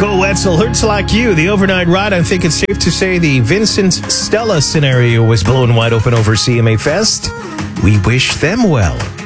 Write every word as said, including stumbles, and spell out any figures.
Nico Wetzel, Hurts Like You, the overnight ride. I think it's safe to say the Vincent Stella scenario was blown wide open over C M A Fest. We wish them well.